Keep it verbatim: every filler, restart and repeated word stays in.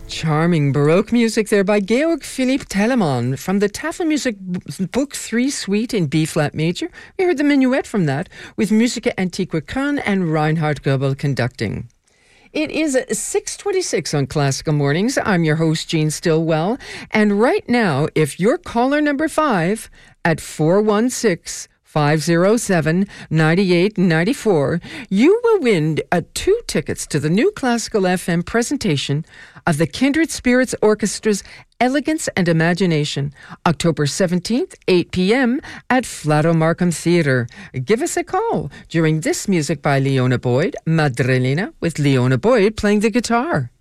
Charming Baroque music there by Georg Philipp Telemann from the Tafelmusik Book three Suite in B-flat major. We heard the minuet from that with Musica Antiqua Köln and Reinhard Goebel conducting. It is six twenty-six on Classical Mornings. I'm your host, Jean Stillwell. And right now, if you're caller number five at four one six, five oh seven, nine eight nine four, you will win uh, two tickets to the new Classical F M presentation of the Kindred Spirits Orchestra's Elegance and Imagination, October seventeenth, eight p.m. at Flato Markham Theatre. Give us a call during this music by Leona Boyd, Madrelina, with Leona Boyd playing the guitar.